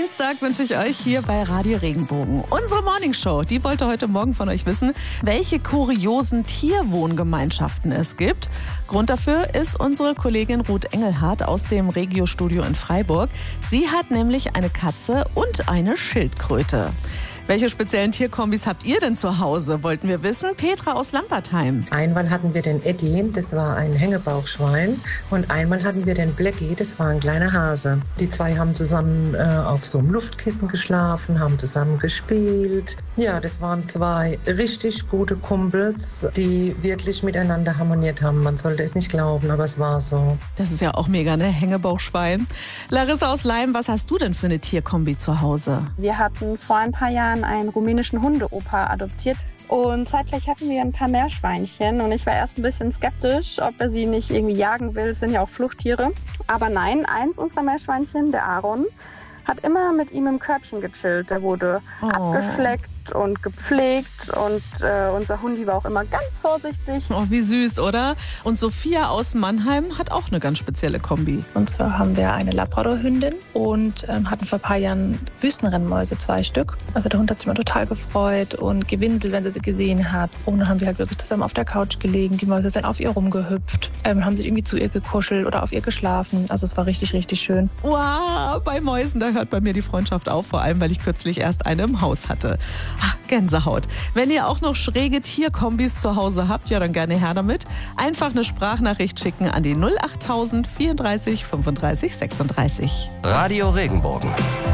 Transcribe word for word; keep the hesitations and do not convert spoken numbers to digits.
Dienstag wünsche ich euch hier bei Radio Regenbogen. Unsere Morningshow, die wollte heute Morgen von euch wissen, welche kuriosen Tierwohngemeinschaften es gibt. Grund dafür ist unsere Kollegin Ruth Engelhardt aus dem Regio-Studio in Freiburg. Sie hat nämlich eine Katze und eine Schildkröte. Welche speziellen Tierkombis habt ihr denn zu Hause, wollten wir wissen. Petra aus Lampertheim. Einmal hatten wir den Eddie, das war ein Hängebauchschwein. Und einmal hatten wir den Blackie, das war ein kleiner Hase. Die zwei haben zusammen äh, auf so einem Luftkissen geschlafen, haben zusammen gespielt. Ja, das waren zwei richtig gute Kumpels, die wirklich miteinander harmoniert haben. Man sollte es nicht glauben, aber es war so. Das ist ja auch mega, ne? Hängebauchschwein. Larissa aus Leim, was hast du denn für eine Tierkombi zu Hause? Wir hatten vor ein paar Jahren einen rumänischen Hundeopa adoptiert. Und zeitgleich hatten wir ein paar Meerschweinchen und ich war erst ein bisschen skeptisch, ob er sie nicht irgendwie jagen will. Es sind ja auch Fluchttiere. Aber nein, eins unserer Meerschweinchen, der Aaron, hat immer mit ihm im Körbchen gechillt. Der wurde oh. abgeschleckt und gepflegt und äh, unser Hundi war auch immer ganz vorsichtig. Oh, wie süß, oder? Und Sophia aus Mannheim hat auch eine ganz spezielle Kombi. Und zwar haben wir eine Labrador-Hündin und ähm, hatten vor ein paar Jahren Wüstenrennmäuse, zwei Stück. Also der Hund hat sich immer total gefreut und gewinselt, wenn sie sie gesehen hat. Und dann haben wir halt wirklich zusammen auf der Couch gelegen. Die Mäuse sind auf ihr rumgehüpft, ähm, haben sich irgendwie zu ihr gekuschelt oder auf ihr geschlafen. Also es war richtig, richtig schön. Wow, bei Mäusen, da hört bei mir die Freundschaft auf, vor allem, weil ich kürzlich erst eine im Haus hatte. Ach, Gänsehaut. Wenn ihr auch noch schräge Tierkombis zu Hause habt, ja dann gerne her damit. Einfach eine Sprachnachricht schicken an die null achttausend vierunddreißig fünfunddreißig sechsunddreißig. Radio Regenbogen.